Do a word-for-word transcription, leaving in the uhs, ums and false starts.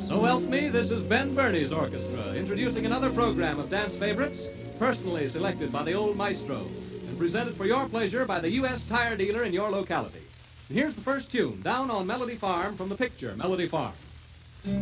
So help me, this is Ben Burney's orchestra, introducing another program of dance favorites, personally selected by the old maestro, and presented for your pleasure by the U S tire dealer in your locality. And here's the first tune, Down on Melody Farm, from the picture Melody Farm.